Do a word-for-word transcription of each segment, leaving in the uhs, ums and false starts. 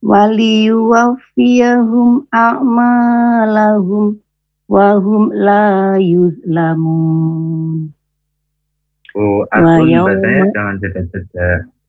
waliyuwaffiyahum a'malahum wa hum la yuzlamun. Oh, Wa atun bacanya yauma jangan jeda-jeda.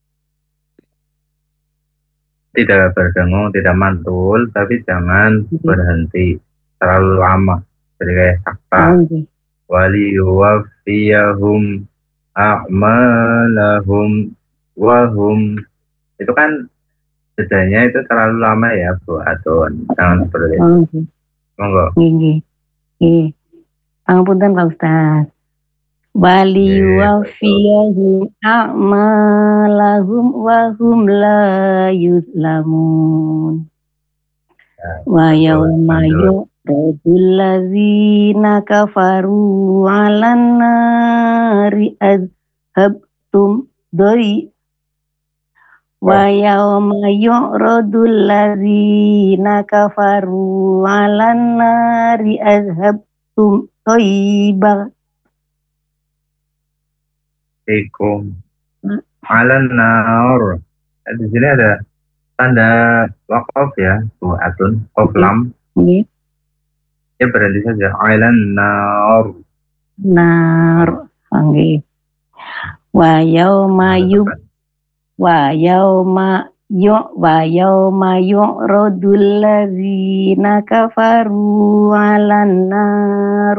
Tidak berdengung, tidak mantul, tapi jangan berhenti terlalu lama. Jadi kayak sakta. Wali yuwafiyahum a'malahum wahum. Itu kan jedanya itu terlalu lama ya, Bu Atun. Jangan seperti itu. Monggo. Nggih. Nggih. Pangapunten Pak Ustaz. Wali yuwafiyahum a'malahum wa hum la yuzlamun. Wa yawma yu'radul ladzina kafaru 'alan nari adhabtum doi wa yawma yu'radul ladzina kafaru 'alan nari adhabtum thayyiba Ikum alan nar. Di sini ada tanda wakaf ya, Bu Atun, of lam. Nggih. Ya berhenti saja. Alan nar. Nar. Nggih. Wa yauma yu wa yauma yu wa yauma yu'radul ladzina kafaru 'alan nar.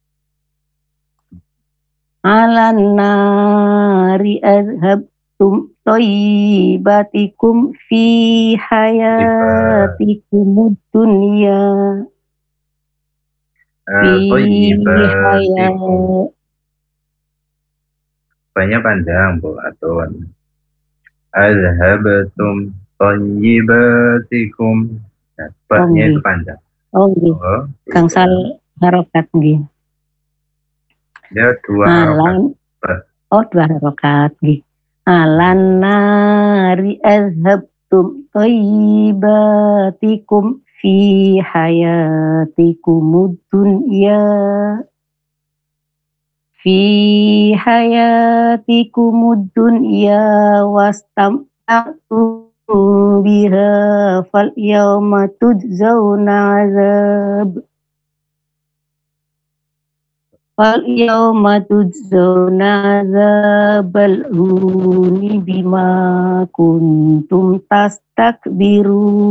Alan nari adhabtum thayyibatikum fi hayatikum dunya fi hayatikum. Banyak panjang, Bu Atun. Adhabtum thayyibatikum. Banyak itu panjang. Oh nggih. Kang sal harokat nggih. Dia dua harokat. Oh dua harokat nggih. Alan nari azhabtum thayyibatikum fi hayatikum dunya fi hayatikum dunya wastam'tum biha fal yawma tujzauna azab Fal yawma tujzauna azabal huni bima kuntum tastakbirun.